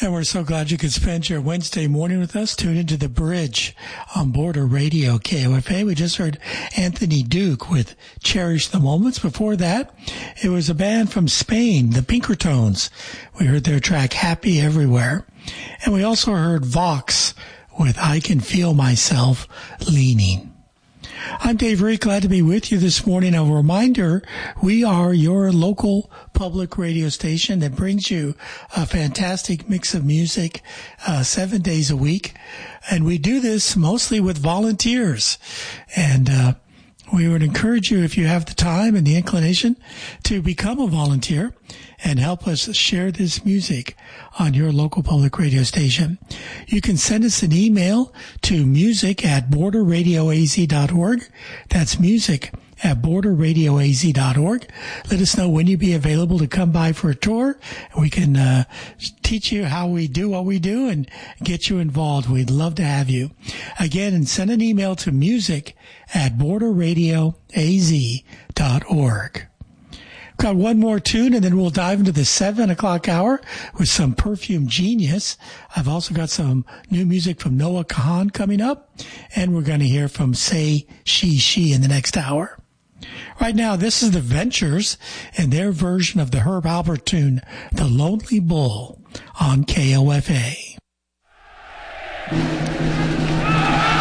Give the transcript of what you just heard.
And we're so glad you could spend your Wednesday morning with us. Tune into The Bridge on Border Radio, KOFA. We just heard Anthony Duke with Cherish the Moments. Before that, it was a band from Spain, the Pinkertones. We heard their track Happy Everywhere. And we also heard Vox with I Can Feel Myself Leaning. I'm Dave Reed, glad to be with you this morning. A reminder, we are your local public radio station that brings you a fantastic mix of music 7 days a week. And we do this mostly with volunteers. And we would encourage you, if you have the time and the inclination, to become a volunteer and help us share this music on your local public radio station. You can send us an email to music@borderradioaz.org. That's music@borderradioaz.org. Let us know when you'd be available to come by for a tour. We can teach you how we do what we do and get you involved. We'd love to have you. Again, and send an email to music@borderradioaz.org. Got one more tune, and then we'll dive into the 7 o'clock hour with some Perfume Genius. I've also got some new music from Noah Kahan coming up, and we're going to hear from Say She in the next hour. Right now, this is The Ventures and their version of the Herb Alpert tune, The Lonely Bull, on KOFA.